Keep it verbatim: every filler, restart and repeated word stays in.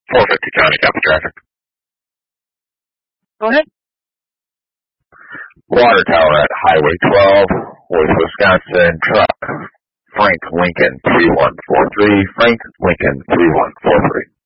four fifty County Capital Traffic. Go ahead. Water tower at Highway twelve with Wisconsin truck. Frank Lincoln three one four three. Frank Lincoln three one four three.